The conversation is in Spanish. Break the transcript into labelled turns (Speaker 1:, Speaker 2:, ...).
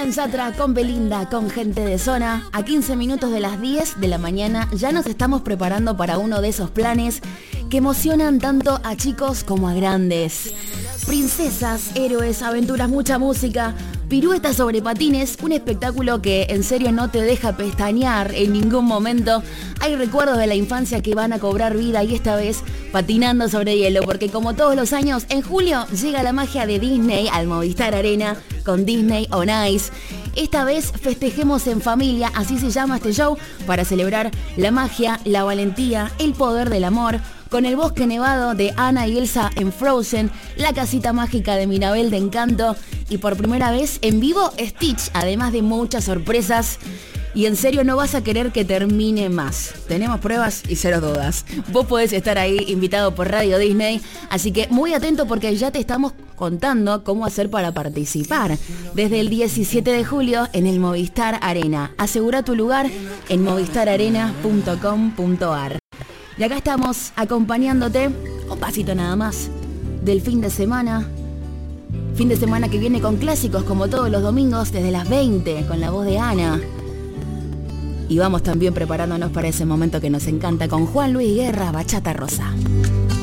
Speaker 1: En Satra, con Belinda, con Gente de Zona, a 15 minutos de las 10 de la mañana ya nos estamos preparando para uno de esos planes que emocionan tanto a chicos como a grandes. Princesas, héroes, aventuras, mucha música, piruetas sobre patines, un espectáculo que en serio no te deja pestañear en ningún momento. Hay recuerdos de la infancia que van a cobrar vida y esta vez patinando sobre hielo, porque como todos los años, en julio llega la magia de Disney al Movistar Arena con Disney on Ice. Esta vez festejemos en familia, así se llama este show, para celebrar la magia, la valentía, el poder del amor, con el bosque nevado de Anna y Elsa en Frozen, la casita mágica de Mirabel de Encanto y por primera vez en vivo Stitch, además de muchas sorpresas. Y en serio no vas a querer que termine más. Tenemos pruebas y cero dudas. Vos podés estar ahí invitado por Radio Disney, así que muy atento porque ya te estamos contando cómo hacer para participar. Desde el 17 de julio en el Movistar Arena. Asegura tu lugar en movistararena.com.ar. Y acá estamos acompañándote, un pasito nada más, del fin de semana. Fin de semana que viene con clásicos como todos los domingos desde las 20 con la voz de Ana. Y vamos también preparándonos para ese momento que nos encanta con Juan Luis Guerra, Bachata Rosa.